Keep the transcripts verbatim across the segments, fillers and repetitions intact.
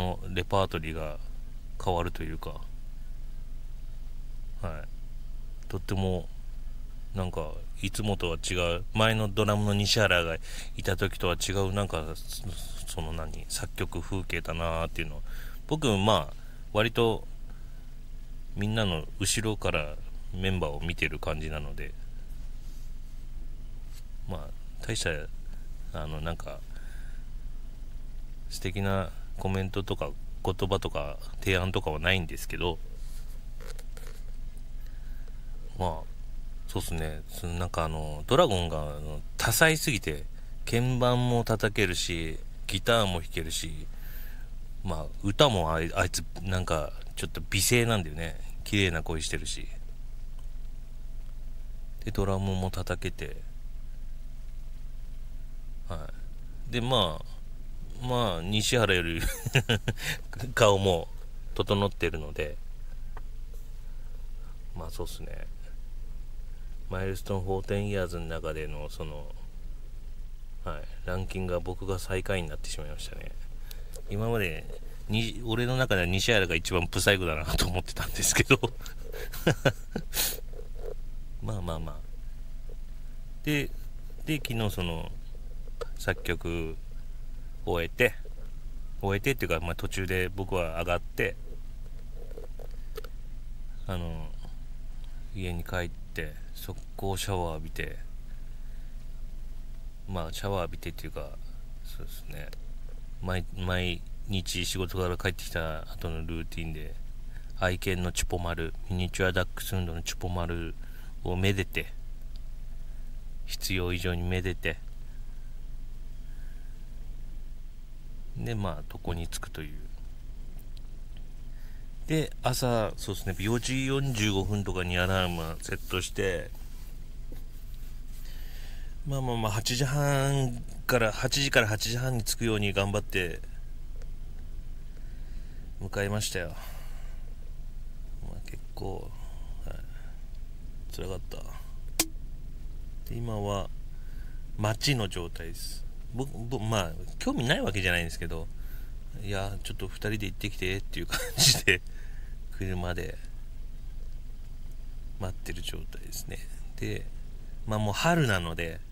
のレパートリーが変わるというか、はい、とってもなんかいつもとは違う、前のドラムの西原がいた時とは違う、なんかその何作曲風景だなっていうのを、僕まあ割とみんなの後ろからメンバーを見てる感じなので、まあ大したあのなんか素敵なコメントとか言葉とか提案とかはないんですけど、まあそうっすね、そのなんかあのドラゴンがあの多彩すぎて、鍵盤も叩けるしギターも弾けるし、まあ歌もあい、あいつなんかちょっと美声なんだよね。綺麗な声してるし、でドラムも叩けて、はい、でまあまあ西原より顔も整ってるので、まあそうっすね、マイルストーンフォーテンイヤーズの中でのその、はい、ランキングが僕が最下位になってしまいましたね。今までに俺の中では西原が一番ブサイクだなと思ってたんですけどまあまあまあ、でで昨日その作曲を終えて終えてっていうか、まあ、途中で僕は上がって、あの家に帰って速攻シャワー浴びて、まあシャワー浴びてっていうか、そうですね、毎毎日仕事から帰ってきた後のルーティンで愛犬のチュポマル、ミニチュアダックスフンドのチュポマルをめでて、必要以上にめでて、でまあ床に着くという。で朝そうですねよじよんじゅうごふんとかにアラームセットして、まあまあまあはちじはんからはちじからはちじはんに着くように頑張って向かいましたよ。まあ、結構、はい、辛かった。で今は待ちの状態です。僕まあ興味ないわけじゃないんですけど、いやちょっとふたりで行ってきてっていう感じで車で待ってる状態ですね。でまあもう春なので、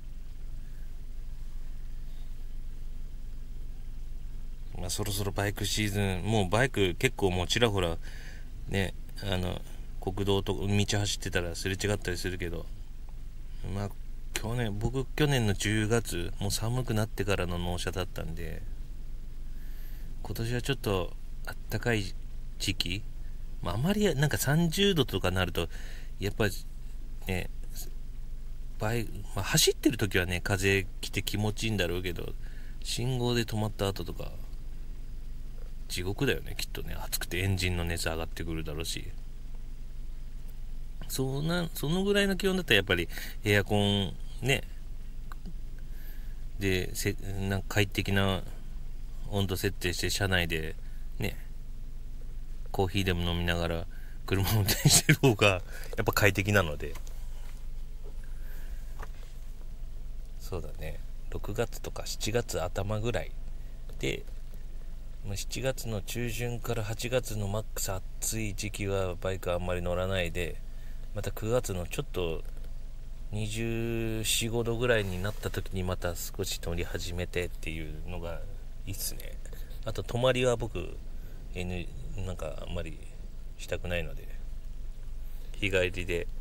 まあ、そろそろバイクシーズン、もうバイク結構もうちらほらね、あの国道と道走ってたらすれ違ったりするけど、まあ去年僕去年のじゅうがつ、もう寒くなってからの納車だったんで、今年はちょっとあったかい時期、まあ、あまりなんかさんじゅうどとかなるとやっぱりね、バイ、まあ、走ってる時はね風来て気持ちいいんだろうけど、信号で止まった後とか地獄だよねきっとね。暑くてエンジンの熱上がってくるだろうし、そなそのぐらいの気温だったらやっぱりエアコンねでせなんか快適な温度設定して車内でねコーヒーでも飲みながら車を運転してる方がやっぱ快適なので、そうだね、ろくがつとかしちがつ頭ぐらいで、しちがつの中旬からはちがつのマックス暑い時期はバイクあんまり乗らないで、またくがつのちょっとにじゅうよん、ごどぐらいになった時にまた少し乗り始めてっていうのがいいっすね。あと泊まりは僕 N なんかあんまりしたくないので、日帰りで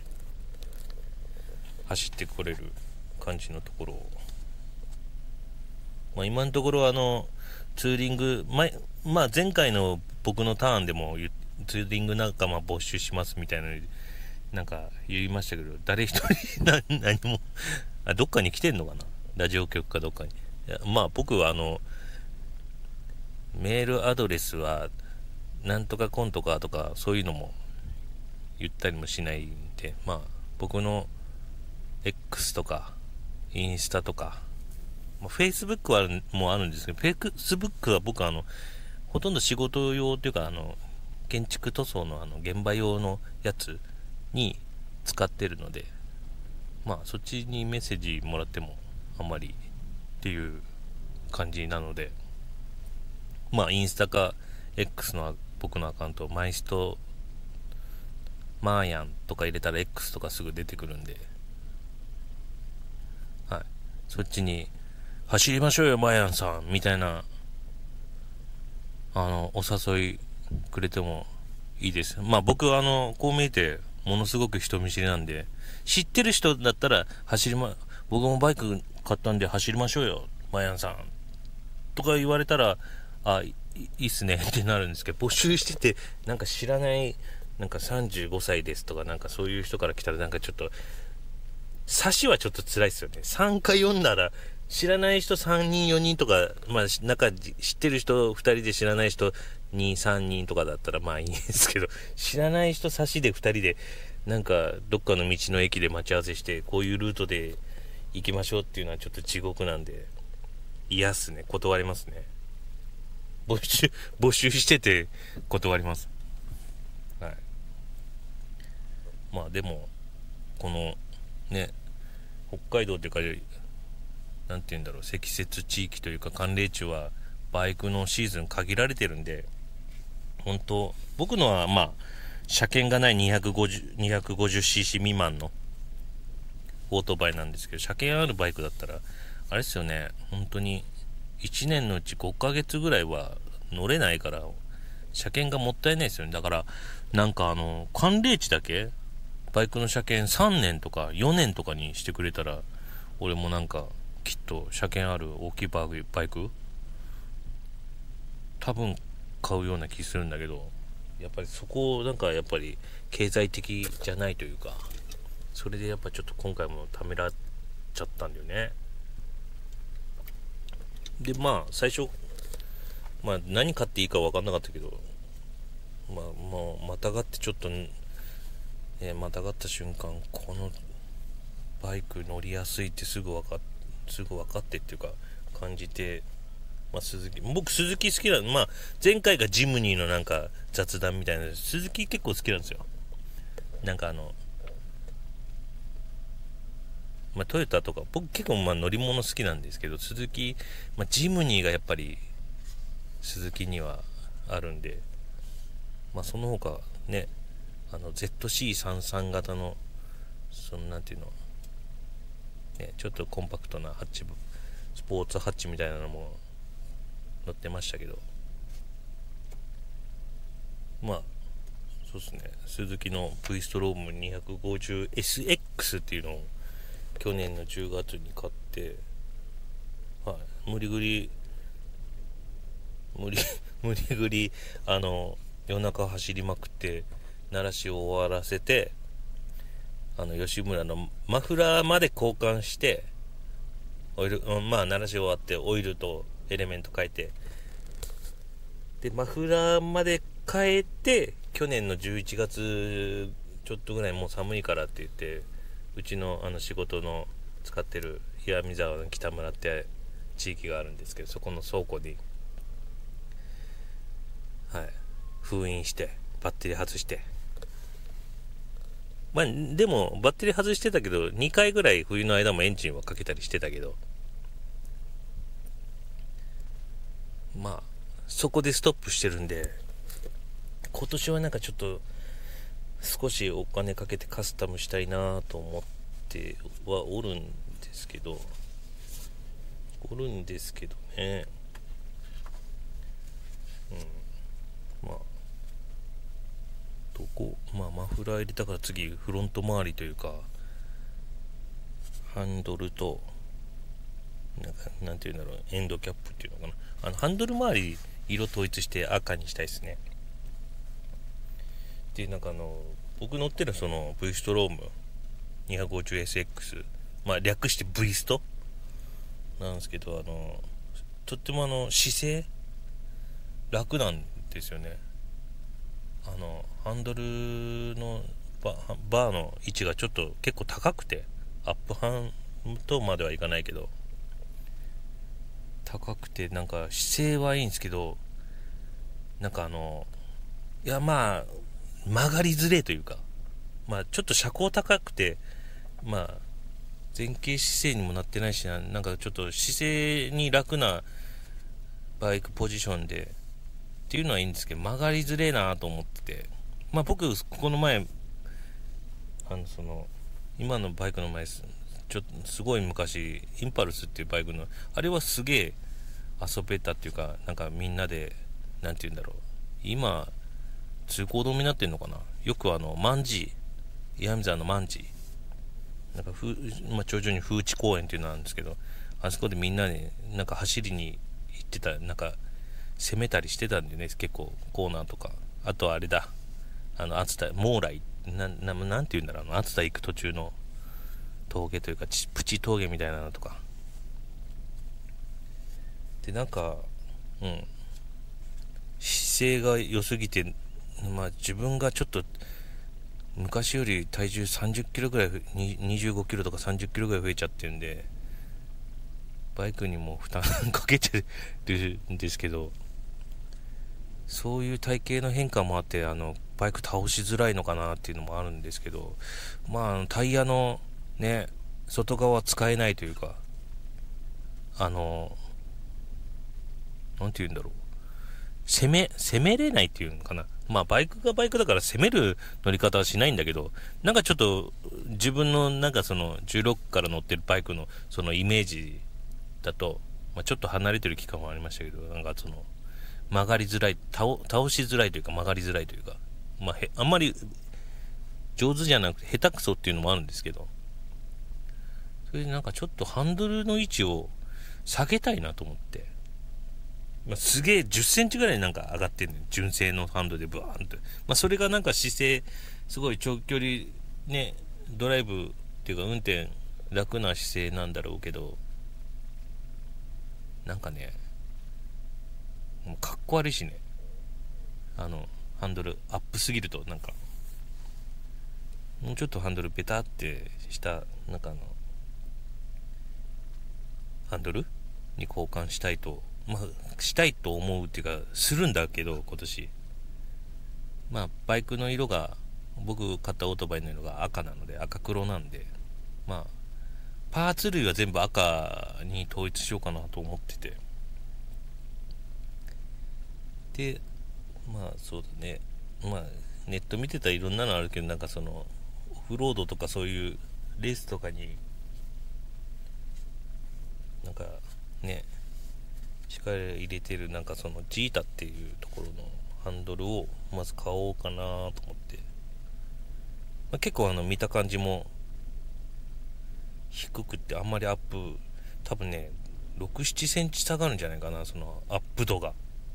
走ってこれる感じのところを、まあ、今のところあのツーリング前、まあ、前回の僕のターンでもツーリング仲間募集しますみたいなのなんか言いましたけど、誰一人何もあどっかに来てんのかな、ラジオ局かどっかに。いやまあ僕はあのメールアドレスはなんとかコンとかとかそういうのも言ったりもしないんで、まあ僕の X とかインスタとか、まあ、Facebook はもうあるんですけど、Facebook は僕あのほとんど仕事用というかあの建築塗装のあの現場用のやつに使ってるので、まあそっちにメッセージもらってもあんまりっていう感じなので、 まあインスタか X の僕のアカウント、マイストマーヤンとか入れたら X とかすぐ出てくるんで、はい、そっちに走りましょうよマーヤンさんみたいなあのお誘いくれてもいいです。まあ僕はあのこう見えてものすごく人見知りなんで、知ってる人だったら走りま僕もバイク買ったんで走りましょうよマーヤンさんとか言われたら、あ、いいいっすねってなるんですけど、募集しててなんか知らないなんかさんじゅうごさいですとかなんかそういう人から来たらなんかちょっと差しはちょっと辛いですよね。さんかい読んだら知らない人さんにんよにんとか、まあ中知ってる人ふたりで知らない人にさんにんとかだったらまあいいんですけど、知らない人差しでふたりでなんかどっかの道の駅で待ち合わせしてこういうルートで行きましょうっていうのはちょっと地獄なんで嫌っすね。断りますね。募集募集してて断ります。はい。まあでもこのね北海道っていうかなんて言うんだろう、積雪地域というか寒冷地はバイクのシーズン限られてるんで、本当僕のはまあ車検がない にひゃくごじゅう にひゃくごじゅうシーシー 未満のオートバイなんですけど、車検あるバイクだったらあれですよね、本当にいちねんのうちごかげつぐらいは乗れないから車検がもったいないですよね。だからなんかあの寒冷地だけバイクの車検さんねんとかよねんとかにしてくれたら、俺もなんかきっと車検ある大きいバイク多分買うような気するんだけど、やっぱりそこをなんかやっぱり経済的じゃないというか、それでやっぱちょっと今回もためらっちゃったんだよね。でまあ最初まあ何買っていいか分かんなかったけど、まあもうまたがってちょっと、えー、またがった瞬間このバイク乗りやすいってすぐ分かっすぐ分かってっていうか感じて、まあ、鈴木僕鈴木好きなの、まあ前回がジムニーのなんか雑談みたいな、鈴木結構好きなんですよ。なんかあのまあトヨタとか僕結構まあ乗り物好きなんですけど、鈴木、まあ、ジムニーがやっぱり鈴木にはあるんで、まあその他ね、あの ゼットシーさんじゅうさん 型のそのなんていうのね、ちょっとコンパクトなハッチスポーツハッチみたいなのも乗ってましたけど、まあそうですね、鈴木の V ストローム にひゃくごじゅうエスエックス っていうのを去年のじゅうがつに買って、はい、無理ぐり無理無理ぐりあの夜中走りまくって鳴らしを終わらせて、あの吉村のマフラーまで交換してオイル、うん、まあ鳴らし終わってオイルとエレメント変えて、でマフラーまで変えて去年のじゅういちがつちょっとぐらいもう寒いからって言って、うちのあの仕事の使ってる岩見沢の北村って地域があるんですけど、そこの倉庫に、はい、封印してバッテリー外して、まあでもバッテリー外してたけどにかいぐらい冬の間もエンジンはかけたりしてたけど、まあそこでストップしてるんで、今年はなんかちょっと少しお金かけてカスタムしたいなと思ってはおるんですけどおるんですけどね。うんまあどこまあマフラー入れたから次フロント周りというかハンドルとなんかなんていうんだろう、エンドキャップっていうのかな、あのハンドル周り色統一して赤にしたいですね。でなんかあの僕乗ってるその V ストローム にひゃくごじゅうエスエックス、 まあ略して V ストなんですけど、あのとってもあの姿勢楽なんですよね。あのハンドルの バ, バーの位置がちょっと結構高くて、アップハンとまではいかないけど高くて、なんか姿勢はいいんですけど、なんかあのいやまあ曲がりづれというか、まあちょっと車高高くて、まあ前傾姿勢にもなってないしな、なんかちょっと姿勢に楽なバイクポジションでていうのはいいんですけど、曲がりづれえなと思ってて、まあ僕この前あのその今のバイクの前ちょっとすごい昔インパルスっていうバイクのあれはすげえ遊べたっていうか、なんかみんなでなんて言うんだろう、今通行止めになってんのかな。よくあのマンジー岩見沢のマンジーなんかふ、まあ、頂上に風地公園っていうのなんですけど、あそこでみんなでなんか走りに行ってた、なんか攻めたりしてたんでね、結構コーナーとか、あとはあれだ、あの熱田モーライなななんて言うんだろう、あの熱田行く途中の峠というかプチ峠みたいなのとかで、なんかうん姿勢が良すぎて、まあ自分がちょっと昔より体重さんじゅっキロぐらいにじゅうごキロとかさんじゅっキロぐらい増えちゃってるんで、バイクにも負担かけてるんですけど、そういう体型の変化もあって、あのバイク倒しづらいのかなっていうのもあるんですけど、まあタイヤのね外側は使えないというか、あのなんて言うんだろう、攻め攻めれないっていうのかな。まあバイクがバイクだから攻める乗り方はしないんだけど、なんかちょっと自分のなんかそのじゅうろくから乗ってるバイクのそのイメージだと、まあ、ちょっと離れてる期間もありましたけど、なんかその曲がりづらい、倒、倒しづらいというか曲がりづらいというか、まあ、へあんまり上手じゃなくて下手くそっていうのもあるんですけど、それでなんかちょっとハンドルの位置を下げたいなと思って、まあ、すげえじゅっセンチぐらいなんか上がってるの、純正のハンドルでブワーンと、まあ、それがなんか姿勢すごい長距離ねドライブっていうか運転楽な姿勢なんだろうけど、なんかねもうかっこ悪いしね、あのハンドルアップすぎると、なんかもうちょっとハンドルベタってしたなんかあのハンドルに交換したいと、まあしたいと思うっていうかするんだけど、今年まあバイクの色が、僕買ったオートバイの色が赤なので赤黒なんで、まあパーツ類は全部赤に統一しようかなと思ってて、でまあそうだね、まあネット見てたらいろんなのあるけど、なんかそのオフロードとかそういうレースとかになんかね力入れてる、なんかそのジータっていうところのハンドルをまず買おうかなと思って、まあ、結構あの見た感じも低くってあんまりアップ多分ねろく、ななセンチ下がるんじゃないかな、そのアップ度が。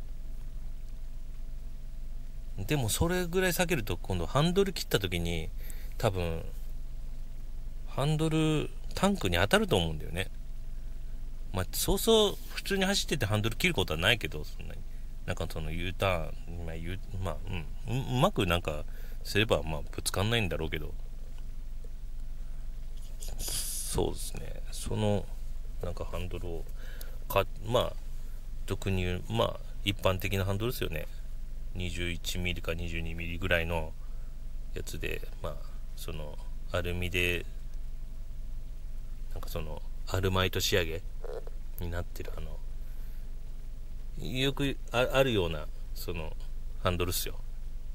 でもそれぐらい下げると今度ハンドル切った時に多分ハンドルタンクに当たると思うんだよね。まあそうそう普通に走っててハンドル切ることはないけど、そんなになんかその U ターン、まあ、U、まあ、うん、うまくなんかすればまあぶつかんないんだろうけど、そうですね、そのなんかハンドルをか、まあ俗に言うまあ一般的なハンドルですよね、にじゅういちミリかにじゅうにミリぐらいのやつで、まあそのアルミでなんかそのアルマイト仕上げになってる、あのよく あ, あるようなそのハンドルっすよ。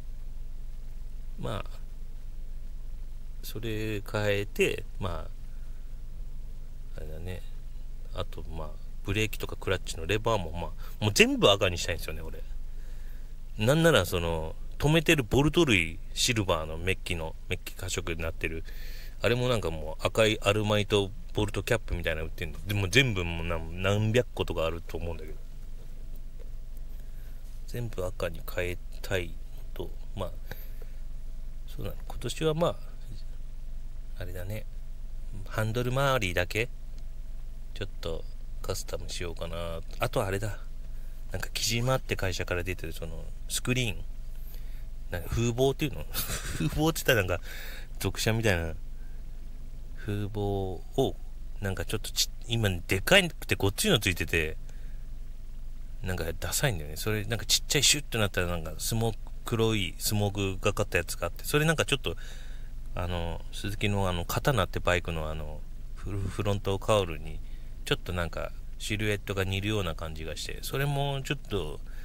まあそれ変えて、まああれだね、あとまあブレーキとかクラッチのレバーもまあもう全部赤にしたいんですよね俺。なんならその止めてるボルト類シルバーのメッキのメッキ加色になってるあれもなんかもう赤いアルマイトボルトキャップみたいなの売ってんので、も全部もう 何, 何百個とかあると思うんだけど、全部赤に変えたいと、まあそうなの、今年はまああれだね、ハンドル周りだけちょっとカスタムしようかな。あとあれだ、なんか木島って会社から出てるそのスクリーン、なんか風防っていうの風防って言ったらなんか属車みたいな風防をなんかちょっとち今でかいくてごっついのついててなんかダサいんだよね。それなんかちっちゃいシュッとなったらなんかスモ黒いスモーグがかったやつがあって、それなんかちょっとあの鈴木のあの刀ってバイクのあのフロントカウルにちょっとなんかシルエットが似るような感じがして、それもちょっと